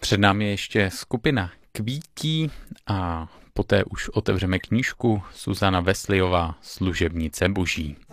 Před námi je ještě skupina Kvítí a poté už otevřeme knížku Zuzana Wesleyová Služebnice boží.